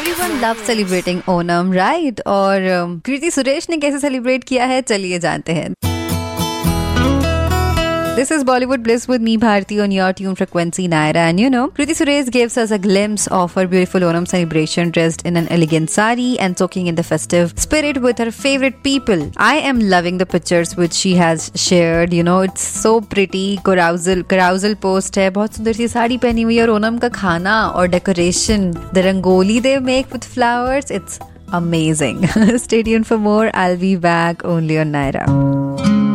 Everyone loves celebrating Onam, right? और कृति सुरेश ने कैसे सेलिब्रेट किया है, चलिए जानते हैं. This is Bollywood Bliss with me, Bharti, on your tune frequency, Naira. And you know, Kriti Suresh gives us a glimpse of her beautiful Onam celebration dressed in an elegant sari and soaking in the festive spirit with her favorite people. I am loving the pictures which she has shared. You know, it's so pretty. Carousel post है, बहुत सुंदर सी साड़ी पहनी हुई है और ओनम का खाना और decoration, the rangoli they make with flowers, it's amazing. Stay tuned for more. I'll be back only on Naira.